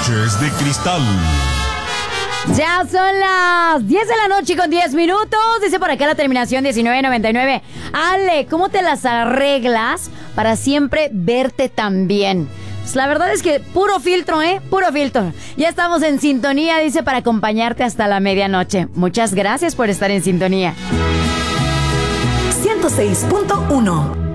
Noches de Cristal. Ya son las 10 de la noche con 10 minutos. Dice por acá la terminación 1999. Ale, ¿cómo te las arreglas para siempre verte tan bien? Pues la verdad es que puro filtro, puro filtro. Ya estamos en sintonía, dice, para acompañarte hasta la medianoche. Muchas gracias por estar en sintonía. 106.1